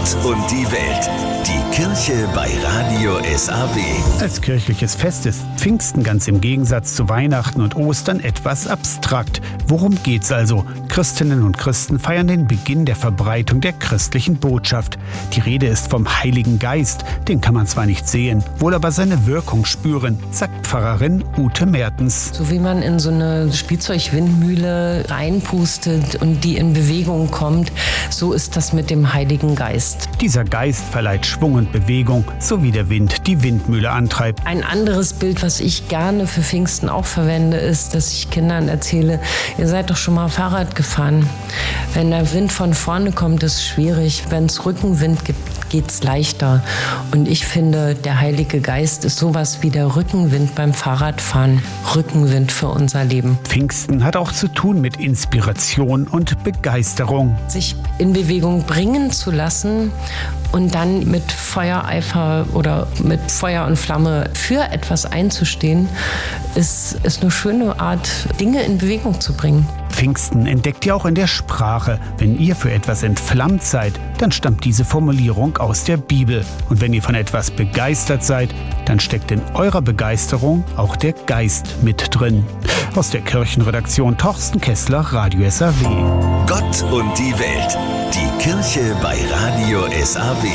Gott und die Welt. Die Kirche bei Radio SAW. Als kirchliches Fest ist Pfingsten ganz im Gegensatz zu Weihnachten und Ostern etwas abstrakt. Worum geht's also? Christinnen und Christen feiern den Beginn der Verbreitung der christlichen Botschaft. Die Rede ist vom Heiligen Geist. Den kann man zwar nicht sehen, wohl aber seine Wirkung spüren, sagt Pfarrerin Ute Mertens. So wie man in so eine Spielzeugwindmühle reinpustet und die in Bewegung kommt, so ist das mit dem Heiligen Geist. Dieser Geist verleiht Schwung und Bewegung, so wie der Wind die Windmühle antreibt. Ein anderes Bild, was ich gerne für Pfingsten auch verwende, ist, dass ich Kindern erzähle, ihr seid doch schon mal Fahrrad gefahren. Wenn der Wind von vorne kommt, ist es schwierig. Wenn es Rückenwind gibt, geht es leichter. Und ich finde, der Heilige Geist ist sowas wie der Rückenwind beim Fahrradfahren. Rückenwind für unser Leben. Pfingsten hat auch zu tun mit Inspiration und Begeisterung. Sich in Bewegung bringen zu lassen und dann mit Feuereifer oder mit Feuer und Flamme für etwas einzustehen, ist eine schöne Art, Dinge in Bewegung zu bringen. Pfingsten entdeckt ihr auch in der Sprache. Wenn ihr für etwas entflammt seid, dann stammt diese Formulierung aus der Bibel. Und wenn ihr von etwas begeistert seid, dann steckt in eurer Begeisterung auch der Geist mit drin. Aus der Kirchenredaktion Torsten Kessler, Radio SAW. Gott und die Welt. Die Kirche bei Radio SAW.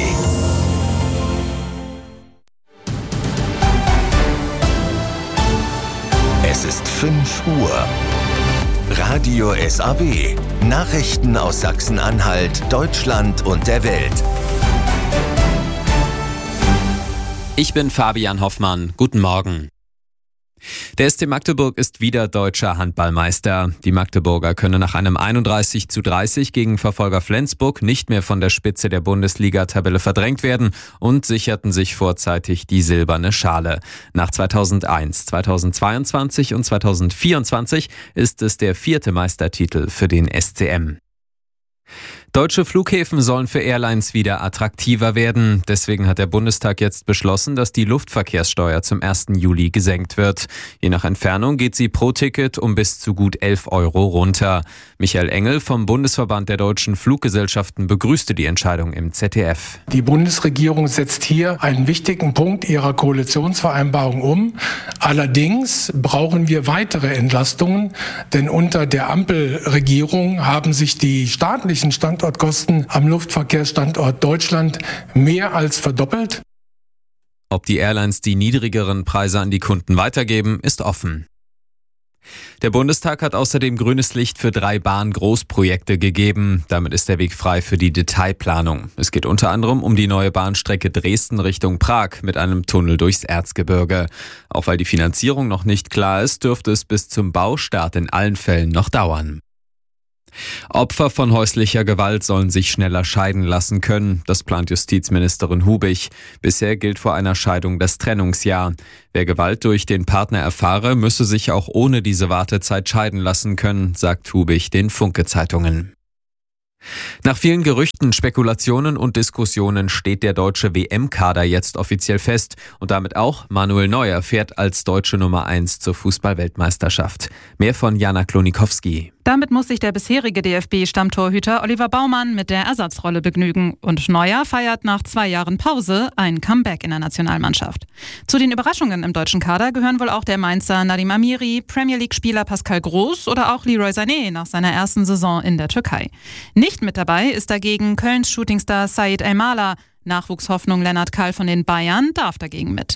Es ist 5 Uhr. Radio SAW. Nachrichten aus Sachsen-Anhalt, Deutschland und der Welt. Ich bin Fabian Hoffmann. Guten Morgen. Der SC Magdeburg ist wieder deutscher Handballmeister. Die Magdeburger können nach einem 31:30 gegen Verfolger Flensburg nicht mehr von der Spitze der Bundesliga-Tabelle verdrängt werden und sicherten sich vorzeitig die silberne Schale. Nach 2001, 2022 und 2024 ist es der 4. Meistertitel für den SCM. Deutsche Flughäfen sollen für Airlines wieder attraktiver werden. Deswegen hat der Bundestag jetzt beschlossen, dass die Luftverkehrssteuer zum 1. Juli gesenkt wird. Je nach Entfernung geht sie pro Ticket um bis zu gut 11 Euro runter. Michael Engel vom Bundesverband der deutschen Fluggesellschaften begrüßte die Entscheidung im ZDF. Die Bundesregierung setzt hier einen wichtigen Punkt ihrer Koalitionsvereinbarung um. Allerdings brauchen wir weitere Entlastungen, denn unter der Ampelregierung haben sich die staatlichen Standortkosten am Luftverkehrsstandort Deutschland mehr als verdoppelt. Ob die Airlines die niedrigeren Preise an die Kunden weitergeben, ist offen. Der Bundestag hat außerdem grünes Licht für 3 Bahn-Großprojekte gegeben. Damit ist der Weg frei für die Detailplanung. Es geht unter anderem um die neue Bahnstrecke Dresden Richtung Prag mit einem Tunnel durchs Erzgebirge. Auch weil die Finanzierung noch nicht klar ist, dürfte es bis zum Baustart in allen Fällen noch dauern. Opfer von häuslicher Gewalt sollen sich schneller scheiden lassen können. Das plant Justizministerin Hubich. Bisher gilt vor einer Scheidung das Trennungsjahr. Wer Gewalt durch den Partner erfahre, müsse sich auch ohne diese Wartezeit scheiden lassen können, sagt Hubich den Funke-Zeitungen. Nach vielen Gerüchten, Spekulationen und Diskussionen steht der deutsche WM-Kader jetzt offiziell fest und damit auch Manuel Neuer fährt als deutsche Nummer 1 zur Fußball-Weltmeisterschaft. Mehr von Jana Klonikowski. Damit muss sich der bisherige DFB-Stammtorhüter Oliver Baumann mit der Ersatzrolle begnügen. Und Neuer feiert nach 2 Jahren Pause ein Comeback in der Nationalmannschaft. Zu den Überraschungen im deutschen Kader gehören wohl auch der Mainzer Nadim Amiri, Premier League-Spieler Pascal Groß oder auch Leroy Sané nach seiner ersten Saison in der Türkei. Nicht mit dabei ist dagegen Kölns Shootingstar Said Elmalah. Nachwuchshoffnung Lennart Kall von den Bayern darf dagegen mit.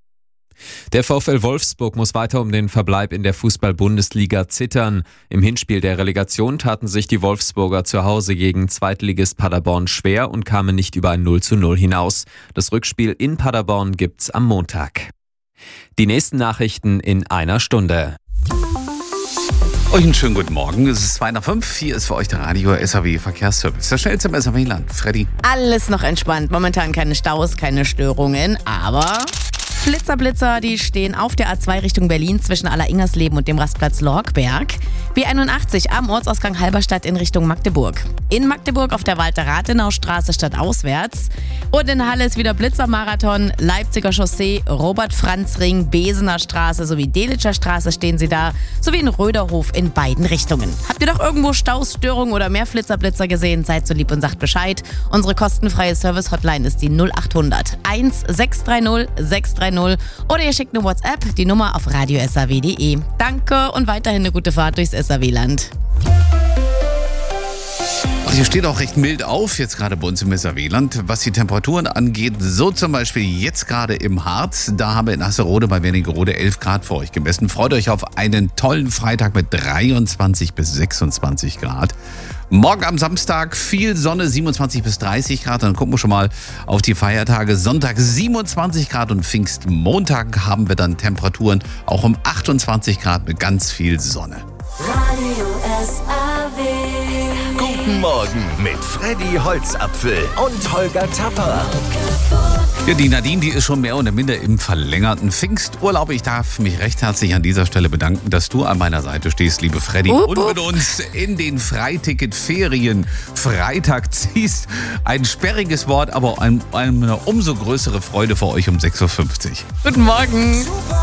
Der VfL Wolfsburg muss weiter um den Verbleib in der Fußball-Bundesliga zittern. Im Hinspiel der Relegation taten sich die Wolfsburger zu Hause gegen Zweitligist Paderborn schwer und kamen nicht über ein 0:0 hinaus. Das Rückspiel in Paderborn gibt's am Montag. Die nächsten Nachrichten in einer Stunde. Euch einen schönen guten Morgen. Es ist 2:05. Hier ist für euch der Radio SAW Verkehrsservice. Das schnellste im SAW-Land. Freddy. Alles noch entspannt. Momentan keine Staus, keine Störungen, aber Flitzer, die stehen auf der A2 Richtung Berlin zwischen Allersingersleben und dem Rastplatz Lorgberg. B81 am Ortsausgang Halberstadt in Richtung Magdeburg. In Magdeburg auf der Walter-Rathenau-Straße stadtauswärts. Und in Halle ist wieder Blitzermarathon, Leipziger Chaussee, Robert-Franz-Ring, Besener Straße sowie Delitscher Straße stehen sie da, sowie in Röderhof in beiden Richtungen. Habt ihr doch irgendwo Staus, Störungen oder mehr Flitzer gesehen? Seid so lieb und sagt Bescheid. Unsere kostenfreie Service-Hotline ist die 0800 1630 630 oder ihr schickt eine WhatsApp, die Nummer auf radio.saw.de. Danke und weiterhin eine gute Fahrt durchs SAW-Land. Hier steht auch recht mild auf, jetzt gerade bei uns im SAW-Land, was die Temperaturen angeht. So zum Beispiel jetzt gerade im Harz. Da haben wir in Asserode bei Wernigerode 11 Grad für euch gemessen. Freut euch auf einen tollen Freitag mit 23 bis 26 Grad. Morgen am Samstag viel Sonne, 27 bis 30 Grad. Dann gucken wir schon mal auf die Feiertage. Sonntag 27 Grad und Pfingstmontag haben wir dann Temperaturen auch um 28 Grad mit ganz viel Sonne. Radio SAW. Guten Morgen mit Freddy Holzapfel und Holger Tapper. Ja, die Nadine, die ist schon mehr oder minder im verlängerten Pfingsturlaub. Ich darf mich recht herzlich an dieser Stelle bedanken, dass du an meiner Seite stehst, liebe Freddy. Und mit uns in den Freiticket-Ferien Freitag ziehst. Ein sperriges Wort, aber eine umso größere Freude für euch um 6.50 Uhr. Guten Morgen.